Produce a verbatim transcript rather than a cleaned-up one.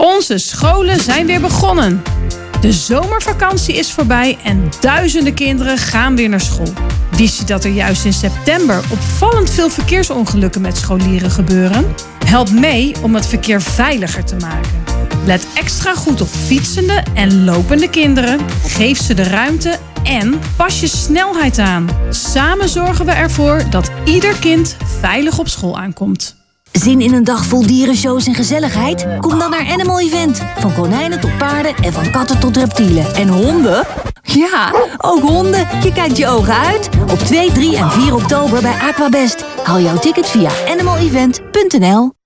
Onze scholen zijn weer begonnen. De zomervakantie is voorbij en duizenden kinderen gaan weer naar school. Wist je dat er juist in september opvallend veel verkeersongelukken met scholieren gebeuren? Help mee om het verkeer veiliger te maken. Let extra goed op fietsende en lopende kinderen. Geef ze de ruimte en pas je snelheid aan. Samen zorgen we ervoor dat ieder kind veilig op school aankomt. Zin in een dag vol dierenshows en gezelligheid? Kom dan naar Animal Event. Van konijnen tot paarden en van katten tot reptielen. En honden? Ja, ook honden. Je kijkt je ogen uit. Op twee, drie en vier oktober bij Aquabest. Haal jouw ticket via animal event punt n l.